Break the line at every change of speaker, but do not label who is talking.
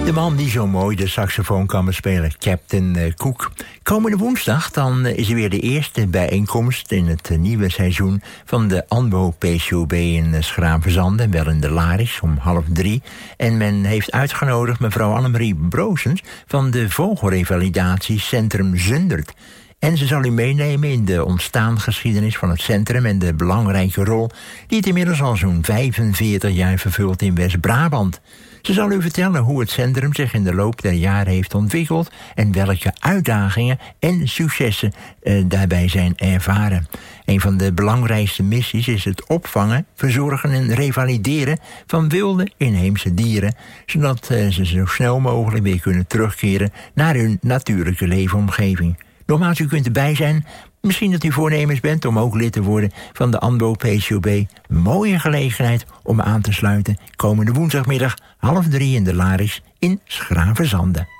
De man die zo mooi de saxofoon kan bespelen, Captain Cook. Komende woensdag dan is er weer de eerste bijeenkomst in het nieuwe seizoen van de ANBO PCOB in Schravenzande, en wel in de Laris om 2:30. En men heeft uitgenodigd mevrouw Annemarie Broosens van de Vogelrevalidatiecentrum Zundert. En ze zal u meenemen in de ontstaansgeschiedenis van het centrum en de belangrijke rol die het inmiddels al zo'n 45 jaar vervult in West-Brabant. Ze zal u vertellen hoe het centrum zich in de loop der jaren heeft ontwikkeld en welke uitdagingen en successen daarbij zijn ervaren. Een van de belangrijkste missies is het opvangen, verzorgen en revalideren van wilde inheemse dieren, zodat ze zo snel mogelijk weer kunnen terugkeren naar hun natuurlijke leefomgeving. Nogmaals, u kunt erbij zijn. Misschien dat u voornemens bent om ook lid te worden van de ANBO PCOB. Mooie gelegenheid om aan te sluiten. Komende woensdagmiddag 2:30 in de Laris in Schravenzande.